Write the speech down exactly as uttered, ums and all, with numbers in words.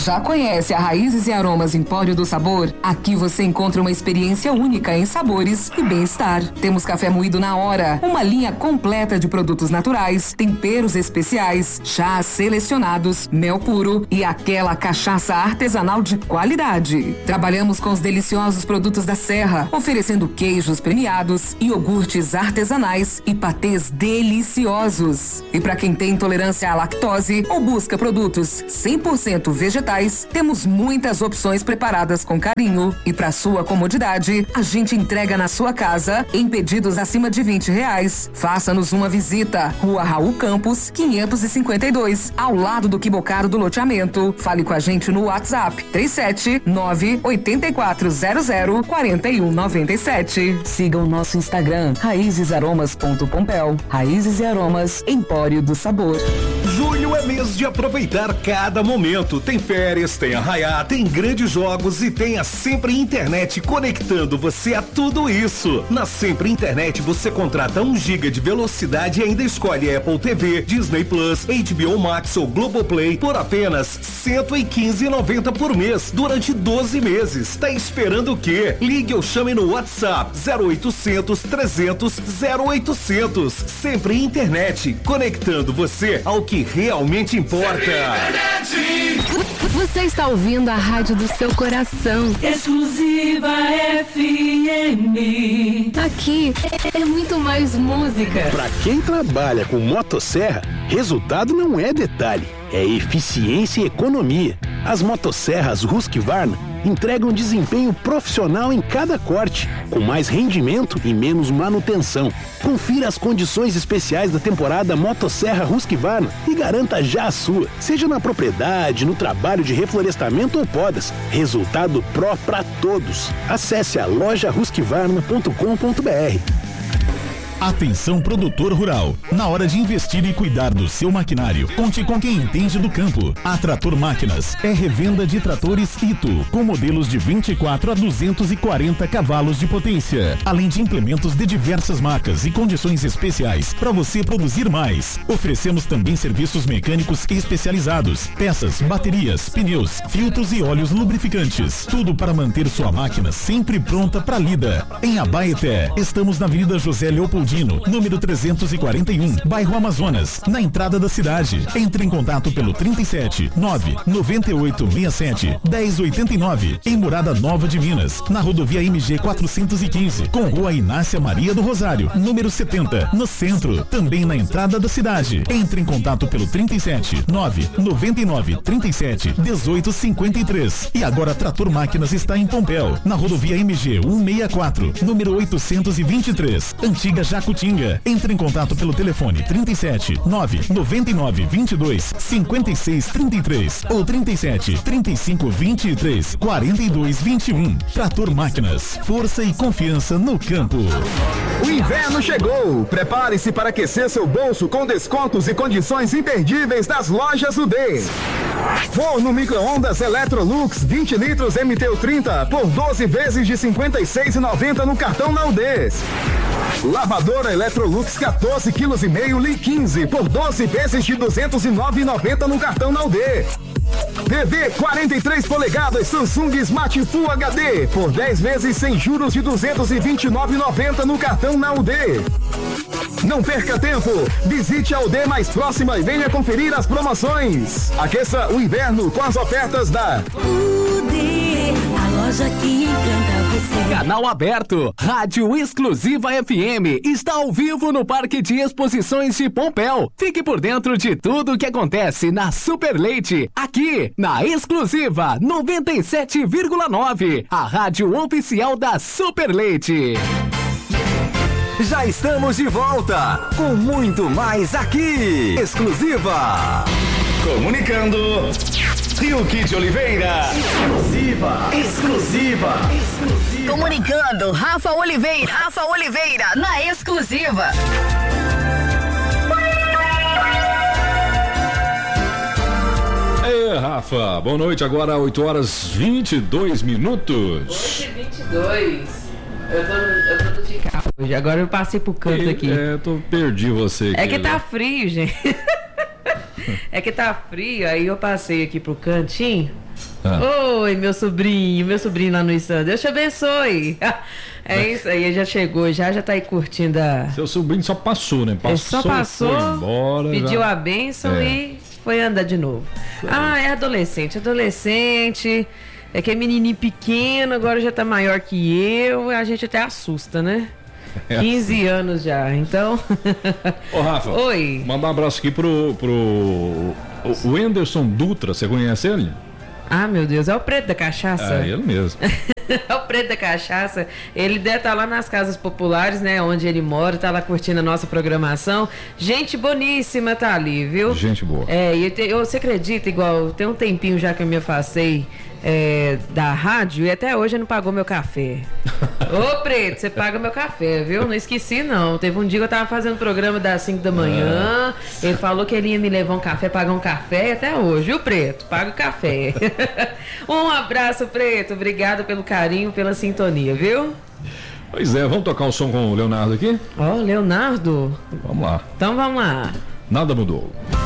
Já conhece a Raízes e Aromas Empório do Sabor? Aqui você encontra uma experiência única em sabores e bem-estar. Temos café moído na hora, uma linha completa de produtos naturais, temperos especiais, chás selecionados, mel puro e aquela cachaça artesanal de qualidade. Trabalhamos com os deliciosos produtos da Serra, oferecendo queijos premiados, iogurtes artesanais e patês deliciosos. E para quem tem intolerância à lactose ou busca produtos cem por cento vegetais, temos muitas opções preparadas com carinho. E para sua comodidade, a gente entrega na sua casa em pedidos acima de vinte reais. Faça-nos uma visita. Rua Raul Campos, quinhentos e cinquenta e dois, ao lado do Quibocaro do Loteamento. Fale com a gente no WhatsApp três sete nove oito quatro zero zero quatro um nove sete. Siga o nosso Instagram, raízes aromas ponto pompéu. Raízes e Aromas Empório do Sabor. Julho é mês de aproveitar cada momento. Tem férias, tem arraiá, tem grandes jogos e tem a Sempre Internet conectando você a tudo isso. Na Sempre Internet você contrata um giga de velocidade e ainda escolhe Apple T V, Disney Plus, H B O Max ou Globoplay por apenas cento e quinze reais e noventa centavos por mês durante doze meses. Tá esperando o quê? Ligue ou chame no WhatsApp zero oitocentos, trezentos, zero oitocentos. Sempre Internet, conectando você ao que realmente importa. Você está ouvindo a rádio do seu coração. Exclusiva F M. Aqui é, é muito mais música. Para quem trabalha com motosserra, resultado não é detalhe, é eficiência e economia. As motosserras Husqvarna entregam desempenho profissional em cada corte, com mais rendimento e menos manutenção. Confira as condições especiais da temporada Motosserra Husqvarna e garanta já a sua, seja na propriedade, no trabalho de reflorestamento ou podas. Resultado pró para todos. Acesse a loja husqvarna ponto com ponto br. Atenção, produtor rural. Na hora de investir e cuidar do seu maquinário, conte com quem entende do campo. A Trator Máquinas é revenda de tratores Ito, com modelos de vinte e quatro a duzentos e quarenta cavalos de potência, além de implementos de diversas marcas e condições especiais para você produzir mais. Oferecemos também serviços mecânicos especializados, peças, baterias, pneus, filtros e óleos lubrificantes. Tudo para manter sua máquina sempre pronta para lida. Em Abaeté, estamos na Avenida José Leopoldino, número trezentos e quarenta e um, bairro Amazonas, na entrada da cidade. Entre em contato pelo trinta e sete, nove, noventa e oito, sessenta e sete, dez, oitenta e nove, em Morada Nova de Minas, na rodovia M G quatrocentos e quinze, com Rua Inácia Maria do Rosário, número setenta, no centro, também na entrada da cidade. Entre em contato pelo trinta e sete, nove, noventa e nove, trinta e sete, dezoito, cinquenta e três. E agora Trator Máquinas está em Pompéu, na rodovia M G cento e sessenta e quatro, número oitocentos e vinte e três, antiga Jacutinga. Entre em contato pelo telefone trinta e sete, nove, noventa e nove, vinte e dois, cinquenta e seis, trinta e três ou trinta e sete, trinta e cinco, vinte e três, quarenta e dois, vinte e um. Trator Máquinas, força e confiança no campo. O inverno chegou. Prepare-se para aquecer seu bolso com descontos e condições imperdíveis das lojas U D. Forno micro-ondas Electrolux vinte litros M T U trinta por doze vezes de cinquenta e seis reais e noventa centavos no cartão Naldez. Lavadora Electrolux quatorze quilos e meio Li quinze por doze vezes de duzentos e nove reais e noventa centavos no cartão Naldez. T V quarenta e três polegadas Samsung Smart Full H D por dez vezes sem juros de duzentos e vinte e nove reais e noventa centavos no cartão na U D. Não perca tempo, visite a U D mais próxima e venha conferir as promoções. Aqueça o inverno com as ofertas da U D, a loja que encanta você. Canal aberto, Rádio Exclusiva F M está ao vivo no Parque de Exposições de Pompéu. Fique por dentro de tudo o que acontece na Super Leite, aqui na Exclusiva noventa e sete vírgula nove, a rádio oficial da Super Leite. Já estamos de volta com muito mais aqui. Exclusiva. Comunicando. Rio Kid Oliveira. Exclusiva. Exclusiva. Exclusiva. Comunicando Rafa Oliveira. Rafa Oliveira na Exclusiva. Ei, Rafa, boa noite. Agora oito horas e vinte e dois minutos. oito e vinte e dois. Eu tô, eu tô de carro hoje. Agora eu passei pro canto e, aqui. É, eu tô, perdi você aqui. É que tá frio, gente. É que tá frio, aí eu passei aqui pro cantinho. Ah. Oi, meu sobrinho, meu sobrinho lá no Estado. Deus te abençoe. É isso aí, ele já chegou, já, já tá aí curtindo a... Seu sobrinho só passou, né? Passou, ele só passou, foi embora, pediu já... a bênção é. e foi andar de novo. É. Ah, é adolescente, adolescente... É que é menininho pequeno, agora já tá maior que eu, a gente até assusta, né? É. quinze anos já, então... Ô, Rafa. Oi. Mandar um abraço aqui pro, pro o Wenderson Dutra, você conhece ele? Ah, meu Deus, é o preto da cachaça? É ele mesmo. É o preto da cachaça. Ele deve estar lá nas casas populares, né? Onde ele mora, tá lá curtindo a nossa programação. Gente boníssima tá ali, viu? Gente boa. É, e te, eu, você acredita, igual, tem um tempinho já que eu me afastei é, da rádio e até hoje não pagou meu café. Ô, Preto, você paga meu café, viu? Não esqueci, não. Teve um dia que eu tava fazendo programa das cinco da manhã, é. Ele falou que ele ia me levar um café, pagar um café, e até hoje, viu, Preto? Paga o café. Um abraço, Preto. Obrigado pelo carinho, pela sintonia, viu? Pois é, vamos tocar o som com o Leonardo aqui? Ó, oh, Leonardo. Vamos lá. Então vamos lá. Nada mudou.